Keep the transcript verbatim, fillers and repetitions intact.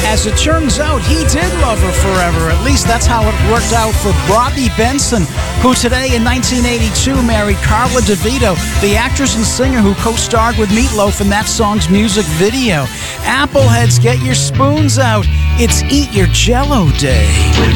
As it turns out, he did love her forever. At least that's how it worked out for Robbie Benson, who today in nineteen eighty-two married Carla DeVito, the actress and singer who co-starred with Meatloaf in that song's music video. Appleheads, get your spoons out. It's Eat Your Jell-O Day.